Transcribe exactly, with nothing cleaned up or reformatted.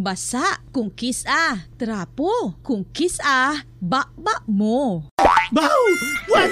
Basa kung kisa, trapo kung kisa, bakba mo. Baw! Wag